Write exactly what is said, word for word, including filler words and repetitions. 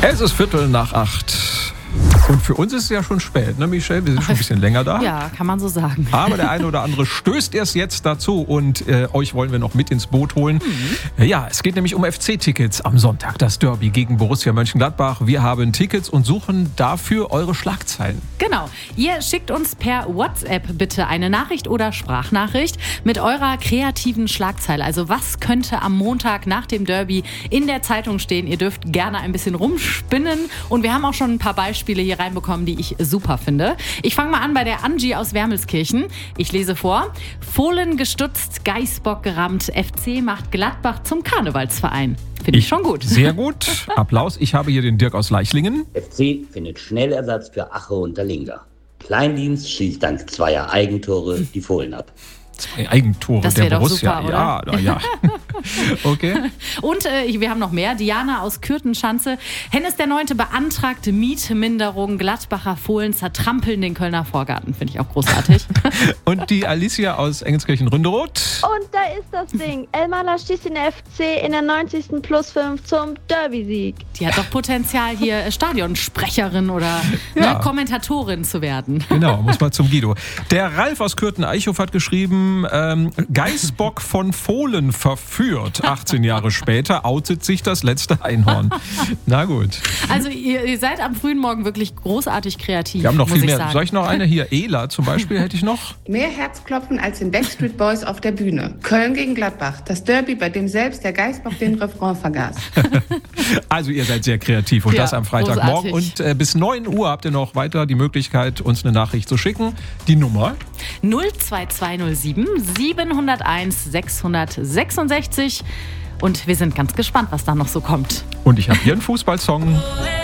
Es ist Viertel nach acht. Und für uns ist es ja schon spät, ne, Michelle? Wir sind schon ein bisschen länger da. Ja, kann man so sagen. Aber der eine oder andere stößt erst jetzt dazu und äh, euch wollen wir noch mit ins Boot holen. Mhm. Ja, es geht nämlich um F C-Tickets am Sonntag, das Derby gegen Borussia Mönchengladbach. Wir haben Tickets und suchen dafür eure Schlagzeilen. Genau. Ihr schickt uns per WhatsApp bitte eine Nachricht oder Sprachnachricht mit eurer kreativen Schlagzeile. Also was könnte am Montag nach dem Derby in der Zeitung stehen? Ihr dürft gerne ein bisschen rumspinnen. Und wir haben auch schon ein paar Beispiele hier reinbekommen, die ich super finde. Ich fange mal an bei der Angie aus Wermelskirchen. Ich lese vor. Fohlen gestutzt, Geißbock gerammt. F C macht Gladbach zum Karnevalsverein. Finde ich schon gut. Sehr gut. Applaus. Ich habe hier den Dirk aus Leichlingen. F C findet schnell Ersatz für Ache und der Linga. Kleindienst schießt dank zweier Eigentore die Fohlen ab. Zwei Eigentore das der doch Borussia. Super, ja, na ja. Okay. Und äh, wir haben noch mehr. Diana aus Kürtenschanze. Hennes der Neunte beantragte Mietminderung. Gladbacher Fohlen zertrampeln den Kölner Vorgarten. Finde ich auch großartig. Und die Alicia aus Engelskirchen-Ründeroth. Und da ist das Ding. Elmaler stieß den F C in der neunzigsten plus fünf zum Derby-Sieg. Die hat doch Potenzial, hier Stadionsprecherin oder Ja. ne, Kommentatorin zu werden. Genau, muss mal zum Guido. Der Ralf aus Kürten-Eichhof hat geschrieben, ähm, Geißbock von Fohlen verführt. achtzehn Jahre später outet sich das letzte Einhorn. Na gut. Also ihr, ihr seid am frühen Morgen wirklich großartig kreativ. Wir haben noch muss viel ich mehr. sagen. Soll ich noch eine hier? Ela zum Beispiel hätte ich noch. Mehr Herzklopfen als den Backstreet Boys auf der Bühne. Köln gegen Gladbach. Das Derby, bei dem selbst der Geißbock den Refrain vergaß. Also ihr seid sehr kreativ und Ja, das am Freitagmorgen. großartig. Und äh, bis neun Uhr habt ihr noch weiter die Möglichkeit, uns eine Nachricht zu schicken. Die Nummer null zwei zwei null sieben sieben null eins sechs sechs sechs. Und wir sind ganz gespannt, was da noch so kommt. und ich habe hier einen Fußballsong.